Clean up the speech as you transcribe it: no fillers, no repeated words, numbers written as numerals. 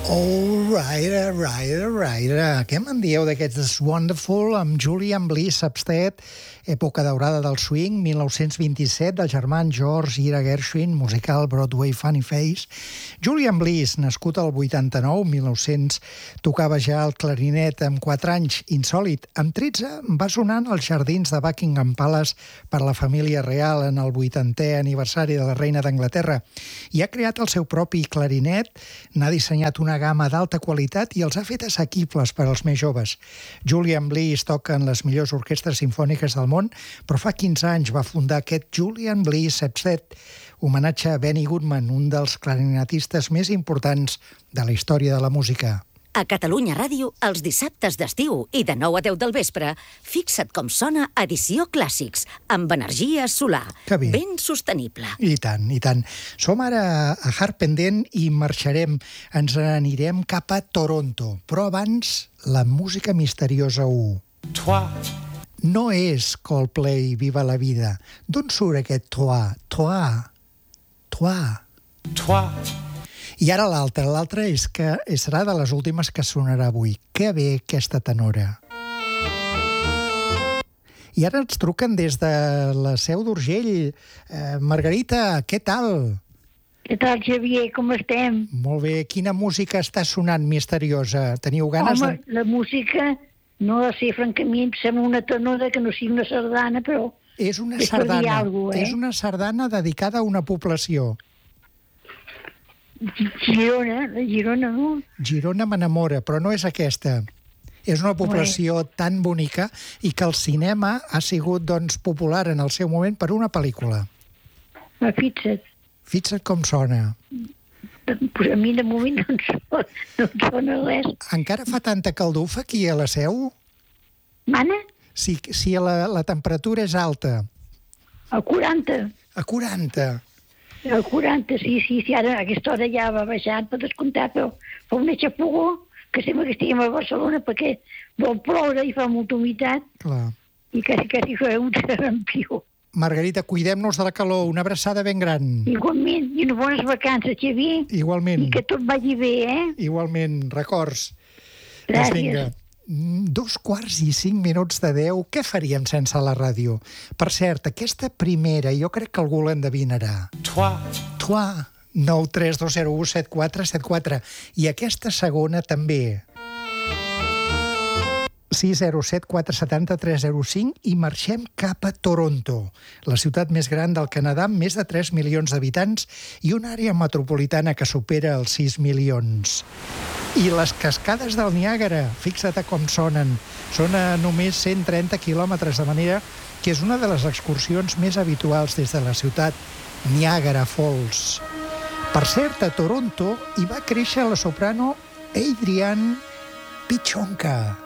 All right. Què me'n dieu d'aquests Wonderful amb Julian Bliss Substead, època daurada del swing, 1927, del germà George Ira Gershwin, musical Broadway Funny Face. Julian Bliss, nascut al 89, 1900, tocava ja el clarinet amb 4 anys, insòlit. Amb 13 va sonant als jardins de Buckingham Palace per la família real en el 80è aniversari de la reina d'Anglaterra i ha creat el seu propi clarinet, n'ha dissenyat una gamma d'alta qualitat i els ha fet assequibles per als més joves. Julian Bliss toca en les millors orquestres simfòniques del món, però fa 15 anys va fundar aquest Julian Bliss Substead, homenatge a Benny Goodman, un dels clarinetistes més importants de la història de la música. A Catalunya Ràdio, els dissabtes d'estiu i de 9 a 10 del vespre, fixa't com sona Edició Clàssics, amb energia solar, ben sostenible. I tant, i tant. Som ara a Heart Pendent i marxarem, ens anirem cap a Toronto, però abans la música misteriosa 1. No és Coldplay, Viva la vida. D'on surt aquest toi? I ara l'altra és que serà de les últimes que sonarà avui. Que bé aquesta tenora. I ara ens truquen des de la Seu d'Urgell. Margarita, què tal? Què tal, Xavier? Com estem? Molt bé. Quina música està sonant misteriosa? Teniu ganes de... Home, la música, no sé, francament, em sembla una tenora que no sigui una sardana, però... És una sardana. És una sardana dedicada a una població. Girona, no? Girona m'enamora, però no és aquesta. És una població tan bonica i que el cinema ha sigut, doncs, popular en el seu moment per una pel·lícula. Fixa't. Fixa't com sona. Pues a mi de moment no em sona res. Encara fa tanta caldufa aquí a la Seu? Mana? Si la temperatura és alta. A 40. A 40. A 40, sí, ara a aquesta hora ja va baixant per descomptar, però fa una xafogó que sembla que estiguem a Barcelona perquè vol ploure i fa molta humitat. Clar. I quasi fa un sarampió. Margarita, cuidem-nos de la calor, una abraçada ben gran. Igualment, i unes bones vacances, Xavier. Igualment. I que tot vagi bé, Igualment, records. Gràcies. Doncs vinga. 2:05 què faríem sense la ràdio? Per cert, aquesta primera jo crec que algú l'endevinarà. Toi. 932017474. I aquesta segona també. 607 470 305 i marxem cap a Toronto, la ciutat més gran del Canadà amb més de 3 milions d'habitants i una àrea metropolitana que supera els 6 milions. I les cascades del Niàgara, fixa't com sonen. Són a només 130 quilòmetres, de manera que és una de les excursions més habituals des de la ciutat, Niagara Falls. Per cert, a Toronto hi va créixer la soprano Adrienne Pichonka.